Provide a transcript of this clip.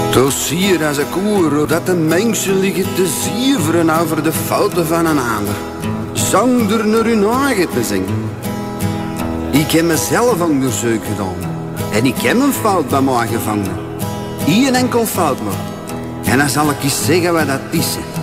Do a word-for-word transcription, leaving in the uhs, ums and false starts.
Toch zie je als ik hoor dat de mensen liggen te zieveren over de fouten van een ander, zonder naar hun eigen te zingen. Ik heb mezelf onderzoek gedaan en ik heb een fout bij mij gevangen. Eén enkel fout maar. En dan zal ik eens zeggen wat dat is.